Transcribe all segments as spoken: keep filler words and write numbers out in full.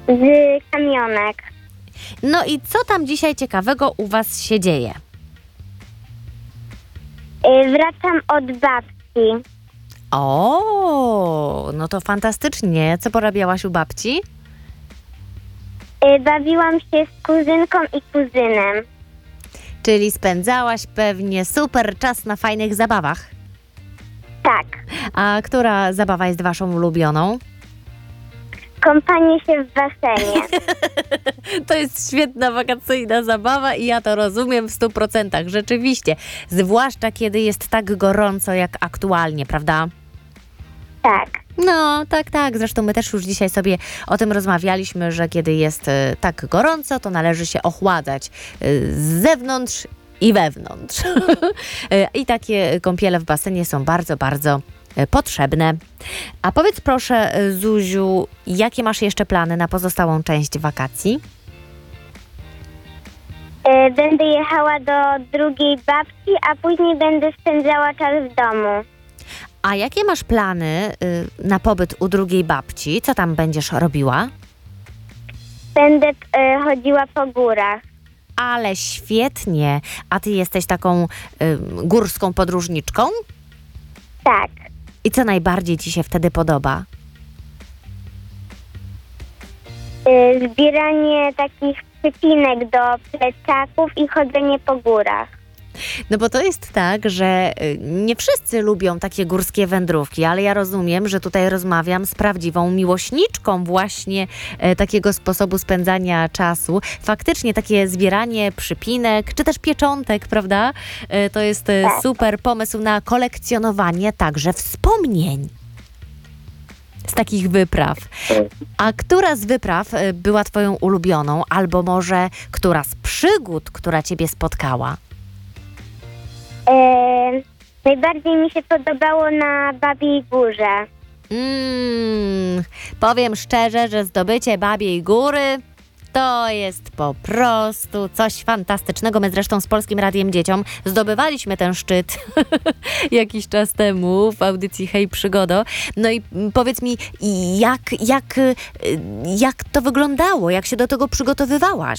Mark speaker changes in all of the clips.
Speaker 1: z Kamionek.
Speaker 2: No i co tam dzisiaj ciekawego u was się dzieje?
Speaker 1: Y, wracam od babci.
Speaker 2: O, no to fantastycznie. Co porabiałaś u babci?
Speaker 1: Y, bawiłam się z kuzynką i kuzynem.
Speaker 2: Czyli spędzałaś pewnie super czas na fajnych zabawach.
Speaker 1: Tak.
Speaker 2: A która zabawa jest waszą ulubioną?
Speaker 1: Kąpanie się w basenie.
Speaker 2: To jest świetna wakacyjna zabawa i ja to rozumiem w stu procentach. Rzeczywiście. Zwłaszcza kiedy jest tak gorąco jak aktualnie, prawda?
Speaker 1: Tak.
Speaker 2: No, tak, tak. Zresztą my też już dzisiaj sobie o tym rozmawialiśmy, że kiedy jest e, tak gorąco, to należy się ochładzać e, z zewnątrz i wewnątrz. E, I takie kąpiele w basenie są bardzo, bardzo e, potrzebne. A powiedz proszę, e, Zuziu, jakie masz jeszcze plany na pozostałą część wakacji?
Speaker 1: Y, będę jechała do drugiej babci, a później będę spędzała czas w domu.
Speaker 2: A jakie masz plany y, na pobyt u drugiej babci? Co tam będziesz robiła?
Speaker 1: Będę y, chodziła po górach.
Speaker 2: Ale świetnie. A ty jesteś taką y, górską podróżniczką?
Speaker 1: Tak.
Speaker 2: I co najbardziej ci się wtedy podoba?
Speaker 1: Y, zbieranie takich przypinek do plecaków i chodzenie po górach.
Speaker 2: No bo to jest tak, że y, nie wszyscy lubią takie górskie wędrówki, ale ja rozumiem, że tutaj rozmawiam z prawdziwą miłośniczką właśnie e, takiego sposobu spędzania czasu. Faktycznie takie zbieranie przypinek, czy też pieczątek, prawda? E, to jest e, super pomysł na kolekcjonowanie także wspomnień z takich wypraw. A która z wypraw e, była twoją ulubioną, albo może która z przygód, która ciebie spotkała?
Speaker 1: Y, najbardziej mi się podobało na Babiej Górze.
Speaker 2: Mm, powiem szczerze, że zdobycie Babiej Góry to jest po prostu coś fantastycznego. My zresztą z Polskim Radiem Dzieciom zdobywaliśmy ten szczyt jakiś czas temu w audycji Hej Przygodo. No i mm, powiedz mi, jak, jak, y, jak to wyglądało? Jak się do tego przygotowywałaś?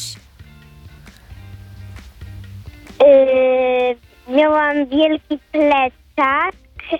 Speaker 1: Yy, miałam wielki plecak,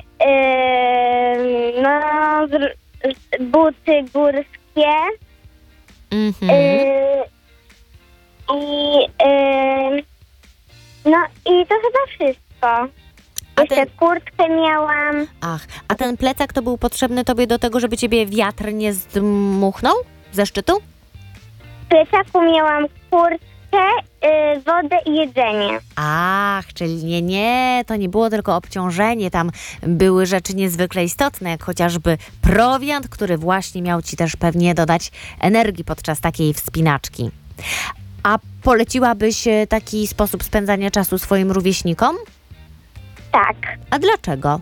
Speaker 1: yy, no, gr- buty górskie
Speaker 2: Mhm.
Speaker 1: yy, i yy, no i to chyba wszystko.
Speaker 2: A
Speaker 1: Jeszcze
Speaker 2: ten-
Speaker 1: kurtkę miałam.
Speaker 2: Ach, a ten plecak to był potrzebny tobie do tego, żeby ciebie wiatr nie zdmuchnął ze szczytu?
Speaker 1: W plecaku miałam kurtkę, yy, wodę i jedzenie.
Speaker 2: Ach, czyli nie, nie, to nie było tylko obciążenie, tam były rzeczy niezwykle istotne, jak chociażby prowiant, który właśnie miał ci też pewnie dodać energii podczas takiej wspinaczki. A poleciłabyś e, taki sposób spędzania czasu swoim rówieśnikom?
Speaker 1: Tak.
Speaker 2: A dlaczego?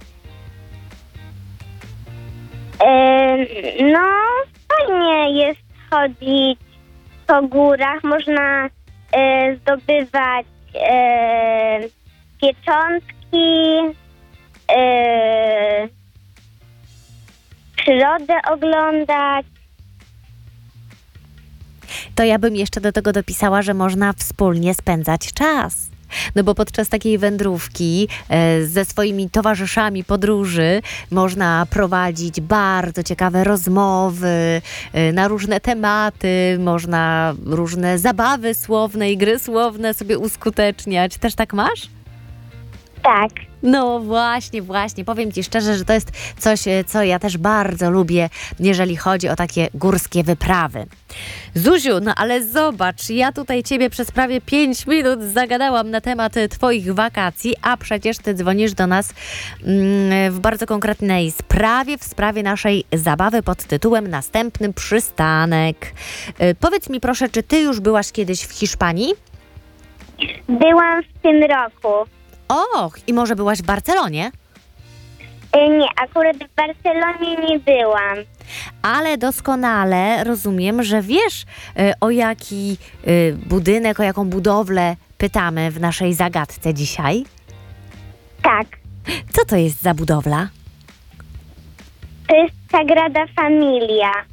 Speaker 1: Yy, no, fajnie jest chodzić po górach. Można yy, zdobywać yy, pieczątki, yy, przyrodę oglądać.
Speaker 2: To ja bym jeszcze do tego dopisała, że można wspólnie spędzać czas. No bo podczas takiej wędrówki e, ze swoimi towarzyszami podróży można prowadzić bardzo ciekawe rozmowy e, na różne tematy, można różne zabawy słowne i gry słowne sobie uskuteczniać. Też tak masz?
Speaker 1: Tak.
Speaker 2: No właśnie, właśnie. Powiem ci szczerze, że to jest coś, e, co ja też bardzo lubię, jeżeli chodzi o takie górskie wyprawy. Zuziu, no ale zobacz, ja tutaj ciebie przez prawie pięć minut zagadałam na temat e, twoich wakacji, a przecież ty dzwonisz do nas mm, w bardzo konkretnej sprawie, w sprawie naszej zabawy pod tytułem Następny przystanek. E, powiedz mi proszę, czy ty już byłaś kiedyś w Hiszpanii?
Speaker 1: Byłam w tym roku.
Speaker 2: Och, i może byłaś w Barcelonie?
Speaker 1: Yy, nie, akurat w Barcelonie nie byłam.
Speaker 2: Ale doskonale rozumiem, że wiesz, e, o jaki e, budynek, o jaką budowlę pytamy w naszej zagadce dzisiaj.
Speaker 1: Tak.
Speaker 2: Co to jest za budowla?
Speaker 1: To jest Sagrada Familia.